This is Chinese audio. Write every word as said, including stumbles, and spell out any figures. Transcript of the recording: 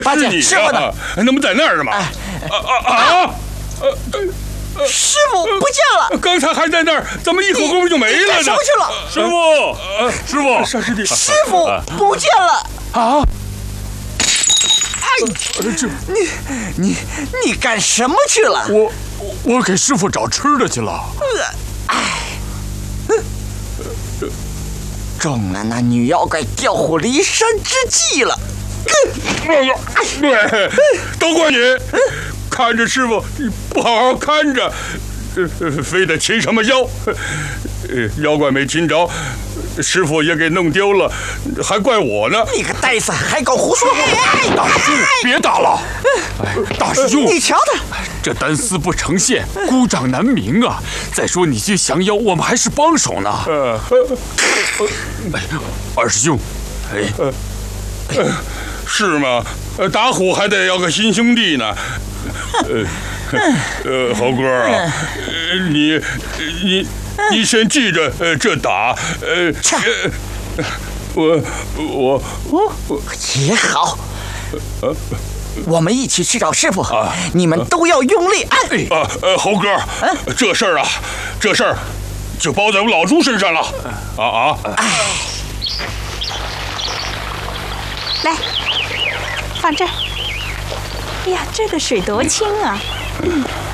八戒， 你师傅呢？ 那不在那儿呢吗？啊啊啊！ 师傅不见了， 刚才还在那儿，怎么一会儿功夫就没了呢？ 干什么去了？ 师傅，师傅， 沙师弟， 师傅不见了啊！ 哎， 这你你你干什么去了？ 我我给师傅找吃的去了。 哎，中了那女妖怪调虎离山之计了。 对，都怪你，看着师傅你不好好看着，呃，非得擒什么妖，呃，妖怪没擒着，师傅也给弄丢了，还怪我呢。 你个呆子，还搞胡说！ 大师兄，别打了！哎，大师兄， 你瞧他， 这单丝不成线，孤掌难鸣啊！再说你去降妖，我们还是帮手呢。 呃， 哎，二师兄，哎。 是吗？呃，打虎还得要个新兄弟呢。呃，呃，猴哥啊，呃、你你你先记着，呃，这打，呃，呃我我我我也好。我们一起去找师傅，你们都要用力按。 啊，呃，猴哥，这事儿啊，这事儿就包在我老猪身上了。啊啊！ 来，放这儿。哎呀，这个水多清啊！嗯